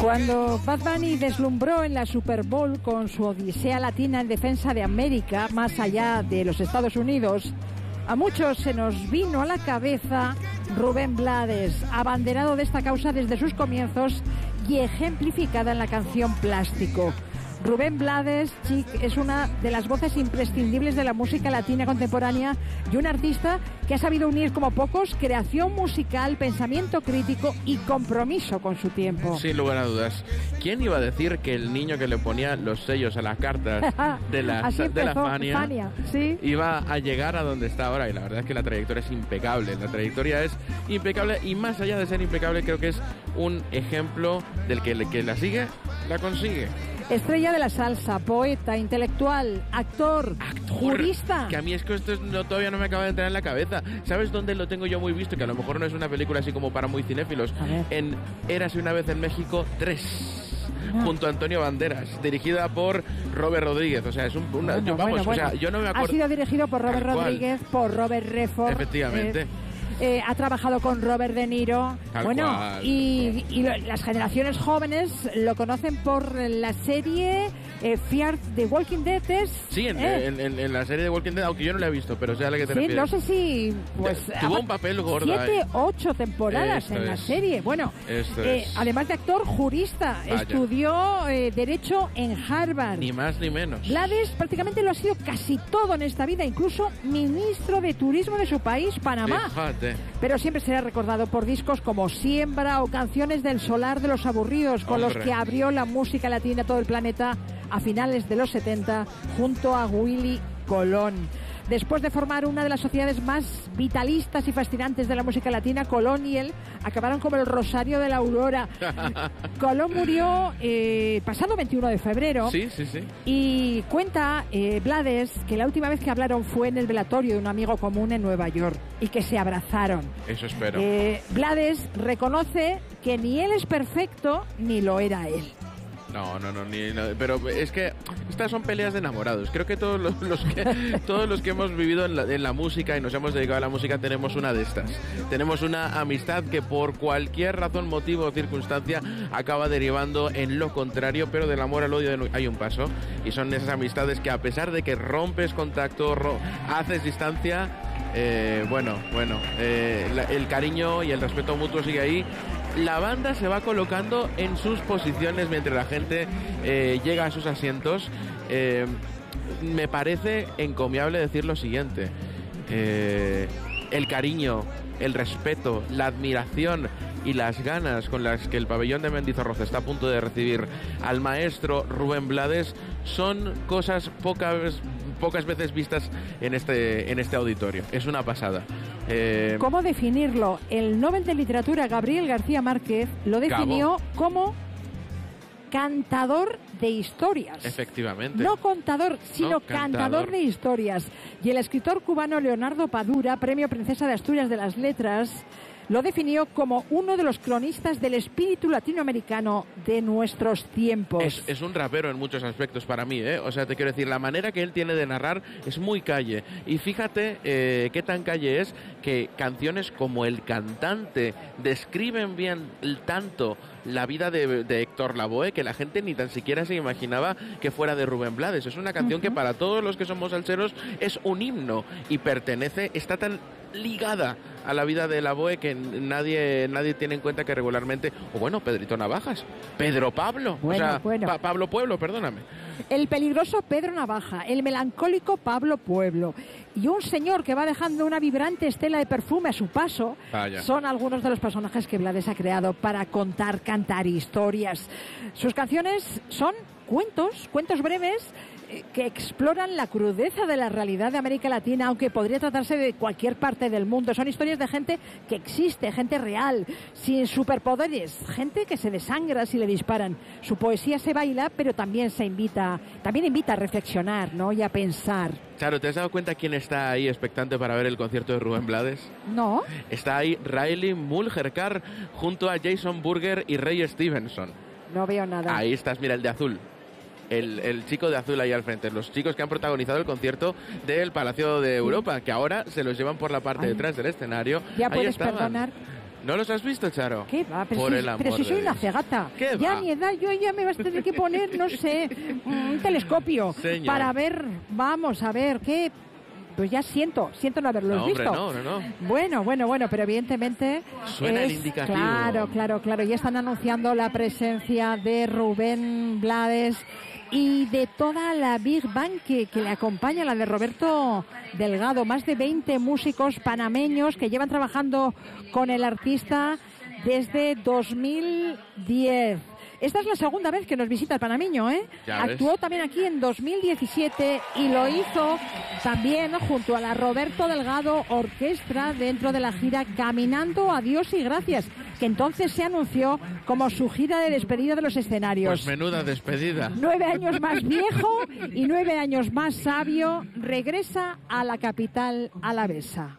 Cuando Bad Bunny deslumbró en la Super Bowl con su odisea latina en defensa de América, más allá de los Estados Unidos, a muchos se nos vino a la cabeza Rubén Blades, abanderado de esta causa desde sus comienzos y ejemplificada en la canción Plástico. Rubén Blades, Chic, es una de las voces imprescindibles de la música latina contemporánea y un artista que ha sabido unir como pocos creación musical, pensamiento crítico y compromiso con su tiempo. Sin lugar a dudas. ¿Quién iba a decir que el niño que le ponía los sellos a las cartas de la Fania ¿sí? iba a llegar a donde está ahora? Y la verdad es que la trayectoria es impecable. La trayectoria es impecable y más allá de ser impecable, creo que es un ejemplo del que la sigue, la consigue. Estrella de la salsa, poeta, intelectual, actor, jurista. Que a mí es que esto todavía no me acaba de entrar en la cabeza. ¿Sabes dónde lo tengo yo muy visto? Que a lo mejor no es una película así como para muy cinéfilos. En Érase una vez en México 3. Junto a Antonio Banderas, dirigida por Robert Rodríguez. O sea, es yo no me acuerdo. Ha sido dirigido por Robert Rodríguez, por Robert Redford. Efectivamente. Ha trabajado con Robert De Niro. Y las generaciones jóvenes lo conocen por la serie Fear the Walking Dead. Sí, en la serie de Walking Dead, aunque yo no la he visto, pero sé a la que te refieres. No sé si tuvo un papel gordo 7, 8 temporadas en la serie. Bueno, además de actor, jurista. Vaya. Estudió Derecho en Harvard. Ni más ni menos. Blades prácticamente lo ha sido casi todo en esta vida, incluso ministro de Turismo de su país, Panamá. Fíjate. Pero siempre será recordado por discos como Siembra o Canciones del Solar de los Aburridos, con los que abrió la música latina a todo el planeta a finales de los 70 junto a Willy Colón. Después de formar una de las sociedades más vitalistas y fascinantes de la música latina, Colón y él acabaron como el Rosario de la Aurora. Colón murió pasado 21 de febrero. Sí. Y cuenta Blades que la última vez que hablaron fue en el velatorio de un amigo común en Nueva York y que se abrazaron. Eso espero. Blades reconoce que ni él es perfecto ni lo era él. No, pero es que estas son peleas de enamorados. Creo que todos los que hemos vivido en la música y nos hemos dedicado a la música tenemos una de estas. Tenemos una amistad que por cualquier razón, motivo o circunstancia acaba derivando en lo contrario, pero del amor al odio hay un paso. Y son esas amistades que a pesar de que rompes contacto, haces distancia, el cariño y el respeto mutuo sigue ahí. La banda se va colocando en sus posiciones mientras la gente llega a sus asientos. Me parece encomiable decir lo siguiente. El cariño, el respeto, la admiración y las ganas con las que el pabellón de Mendizorroza está a punto de recibir al maestro Rubén Blades son cosas pocas veces vistas en este auditorio. Es una pasada. ¿Cómo definirlo? El Nobel de Literatura Gabriel García Márquez lo definió como cantador de historias. Efectivamente. No contador, sino cantador de historias. Y el escritor cubano Leonardo Padura, Premio Princesa de Asturias de las Letras, lo definió como uno de los cronistas del espíritu latinoamericano de nuestros tiempos. Es un rapero en muchos aspectos para mí, ¿eh? O sea, te quiero decir, la manera que él tiene de narrar es muy calle. Y fíjate qué tan calle es que canciones como El Cantante describen bien tanto la vida de Héctor Lavoe que la gente ni tan siquiera se imaginaba que fuera de Rubén Blades. Es una canción que para todos los que somos salseros es un himno y está tan ligada a la vida de Lavoe que nadie tiene en cuenta que regularmente, Pedrito Navajas, Pedro Pablo, Pablo Pueblo, perdóname. El peligroso Pedro Navaja, el melancólico Pablo Pueblo y un señor que va dejando una vibrante estela de perfume a su paso. Vaya. Son algunos de los personajes que Blades ha creado para cantar historias. Sus canciones son cuentos breves que exploran la crudeza de la realidad de América Latina, aunque podría tratarse de cualquier parte del mundo. Son historias de gente que existe, gente real, sin superpoderes, gente que se desangra si le disparan. Su poesía se baila, pero también invita a reflexionar, ¿no? Y a pensar. Claro, ¿te has dado cuenta quién está ahí expectante para ver el concierto de Rubén Blades? No. Está ahí Riley Mulherkar junto a Jason Burger y Ray Stevenson. No veo nada. Ahí estás, mira, el de azul. El chico de azul ahí al frente, los chicos que han protagonizado el concierto del Palacio de Europa, que ahora se los llevan por la parte de detrás del escenario. Ya ahí puedes estaban. perdonar. ¿No los has visto, Charo? ¿Qué va? Por el amor pero si soy de una Dios. cegata. ¿Qué Ya va? a mi edad, yo ya me vas a tener que poner, no sé, un telescopio. Señor. Para ver, vamos a ver, ¿qué? Pues ya siento no haberlos No, hombre, visto. no. Bueno, pero evidentemente Suena el indicativo. Claro. Ya están anunciando la presencia de Rubén Blades y de toda la Big Band que le acompaña, la de Roberto Delgado. Más de 20 músicos panameños que llevan trabajando con el artista desde 2010. Esta es la segunda vez que nos visita el panameño, ¿eh? Actuó también aquí en 2017 y lo hizo también junto a la Roberto Delgado Orquestra dentro de la gira Caminando a Dios y Gracias, que entonces se anunció como su gira de despedida de los escenarios. Pues menuda despedida. 9 años más viejo y 9 años más sabio, regresa a la capital alavesa.